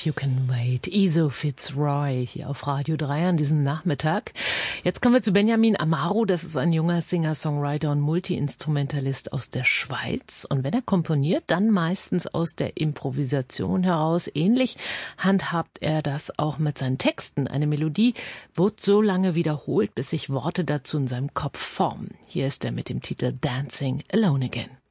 You Can Wait. Iso Fitzroy hier auf Radio 3 an diesem Nachmittag. Jetzt kommen wir zu Benjamin Amaro. Das ist ein junger Singer-Songwriter und Multi-Instrumentalist aus der Schweiz. Und wenn er komponiert, dann meistens aus der Improvisation heraus. Ähnlich handhabt er das auch mit seinen Texten. Eine Melodie wird so lange wiederholt, bis sich Worte dazu in seinem Kopf formen. Hier ist er mit dem Titel Dancing Alone Again.